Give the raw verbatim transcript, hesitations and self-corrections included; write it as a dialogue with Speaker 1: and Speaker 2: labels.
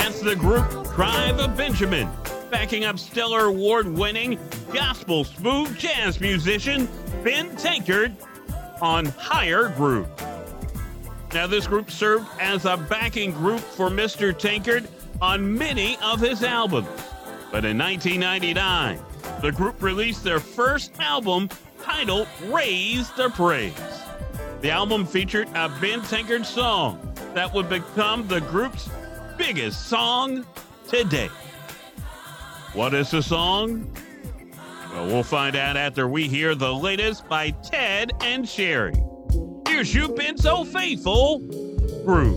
Speaker 1: That's the group Tribe of Benjamin, backing up stellar award-winning gospel smooth jazz musician Ben Tankard on Higher Groove. Now, this group served as a backing group for Mister Tankard on many of his albums. But in nineteen ninety-nine, the group released their first album titled Raise the Praise. The album featured a Ben Tankard song that would become the group's biggest song to date. What is the song? Well, we'll find out after we hear the latest by Ted and Sherry. Here's You've Been So Faithful, Groove.